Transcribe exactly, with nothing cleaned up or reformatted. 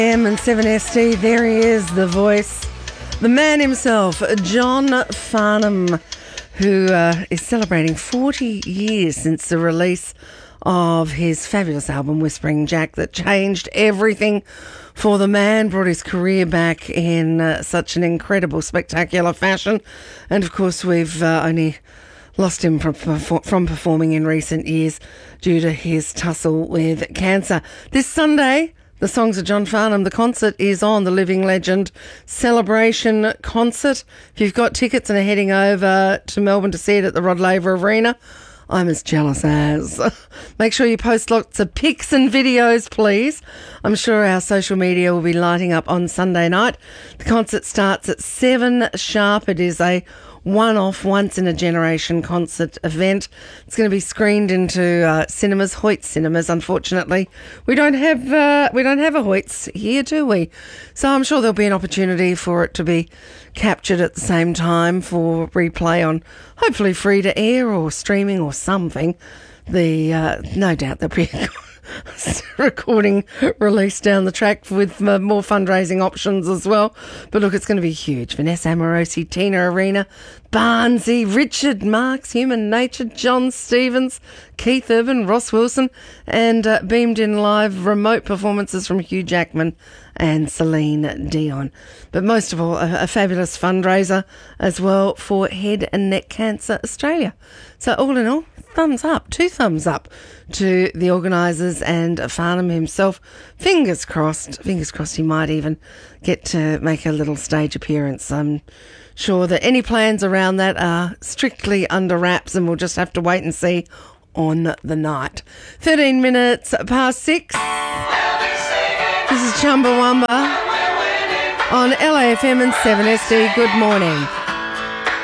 M and seven S D, there he is, the voice, the man himself, John Farnham, who uh, is celebrating forty years since the release of his fabulous album, Whispering Jack, that changed everything for the man, brought his career back in uh, such an incredible, spectacular fashion. And of course, we've uh, only lost him from, from performing in recent years due to his tussle with cancer. This Sunday, the Songs of John Farnham, the concert is on, the Living Legend Celebration Concert. If you've got tickets and are heading over to Melbourne to see it at the Rod Laver Arena, I'm as jealous as. Make sure you post lots of pics and videos, please. I'm sure our social media will be lighting up on Sunday night. The concert starts at seven sharp. It is a one-off, once-in-a-generation concert event. It's going to be screened into uh, cinemas, Hoyts cinemas. Unfortunately, we don't have uh, we don't have a Hoyts here, do we? So I'm sure there'll be an opportunity for it to be captured at the same time for replay on, hopefully free to air or streaming or something. The uh, no doubt there'll be a recording released down the track with uh, more fundraising options as well. But look, it's going to be huge. Vanessa Amorosi, Tina Arena, Barnsey, Richard Marks, Human Nature, John Stevens, Keith Urban, Ross Wilson, and uh, beamed in live remote performances from Hugh Jackman and Celine Dion. But most of all, a, a fabulous fundraiser as well for Head and Neck Cancer Australia. So all in all, thumbs up, two thumbs up to the organisers and Farnham himself. Fingers crossed, fingers crossed he might even get to make a little stage appearance. I'm sure that any plans around that are strictly under wraps and we'll just have to wait and see on the night. thirteen minutes past six. This is Chumbawamba on L A F M and seven S D. Good morning.